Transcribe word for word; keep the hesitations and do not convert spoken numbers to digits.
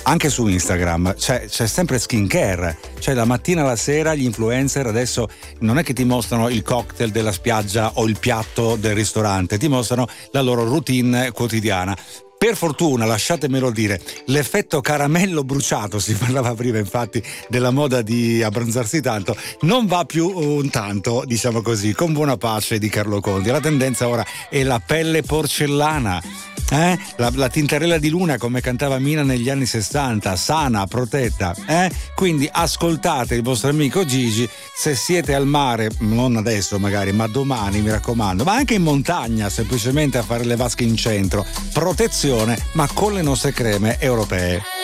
anche su Instagram c'è, c'è sempre skincare, cioè la mattina alla sera gli influencer adesso non è che ti mostrano il cocktail della spiaggia o il piatto del ristorante, ti mostrano la loro routine quotidiana. Per fortuna, lasciatemelo dire, l'effetto caramello bruciato, si parlava prima infatti della moda di abbronzarsi tanto, non va più un tanto, diciamo così, con buona pace di Carlo Conti. La tendenza ora è la pelle porcellana. Eh? La, la tintarella di luna, come cantava Mina negli anni sessanta, sana, protetta, eh? Quindi ascoltate il vostro amico Gigi, se siete al mare, non adesso magari, ma domani, mi raccomando, ma anche in montagna, semplicemente a fare le vasche in centro, protezione, ma con le nostre creme europee.